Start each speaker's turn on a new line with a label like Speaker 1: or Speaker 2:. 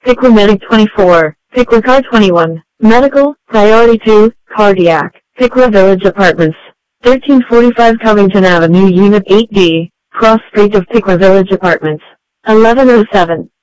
Speaker 1: Piqua Medic 24, Piqua Car 21, Medical, Priority 2, Cardiac, Piqua Village Apartments, 1345 Covington Avenue Unit 8D, Cross Street of Piqua Village Apartments, 1107.